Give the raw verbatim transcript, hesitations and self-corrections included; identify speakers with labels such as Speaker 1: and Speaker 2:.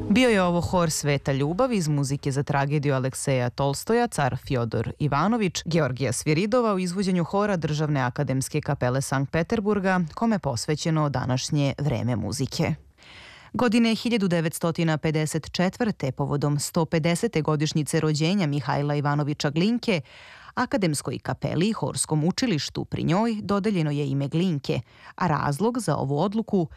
Speaker 1: Bio je ovo hor Sveta ljubav iz muzike za tragediju Alekseja Tolstoja, Car Fjodor Ivanović, Georgija Sviridova u izvođenju hora Državne akademske kapele Sankt Peterburga, kome je posvećeno današnje vreme muzike. Godine hiljadu devetsto pedeset četvrte. povodom sto pedesete godišnjice rođenja Mihajla Ivanovića Glinke, Akademskoj kapeli i horskom učilištu pri njoj dodeljeno je ime Glinke, a razlog za ovu odluku